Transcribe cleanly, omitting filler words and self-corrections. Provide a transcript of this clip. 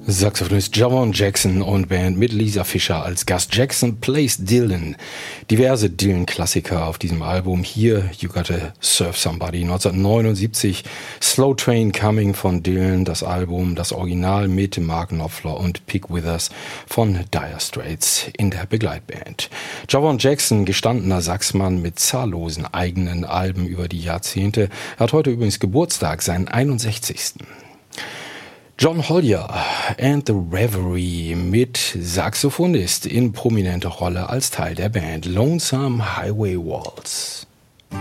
Saxophonist Javon Jackson und Band mit Lisa Fischer als Gast. Jackson plays Dylan. Diverse Dylan-Klassiker auf diesem Album. Hier You Gotta Serve Somebody 1979. Slow Train Coming von Dylan, das Album, das Original mit Mark Knopfler und Pete Withers von Dire Straits in der Begleitband. Javon Jackson, gestandener Saxmann mit zahllosen eigenen Alben über die Jahrzehnte, hat heute übrigens Geburtstag, seinen 61. John Hollier and the Reverie mit Saxophonist in prominenter Rolle als Teil der Band Lonesome Highway Waltz.